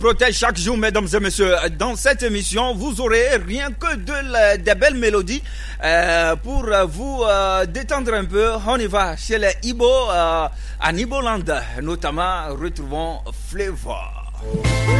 protège chaque jour, mesdames et messieurs. Dans cette émission, vous aurez rien que des belles mélodies pour vous détendre un peu. On y va chez les Ibo, à Iboland, notamment retrouvons Flavor.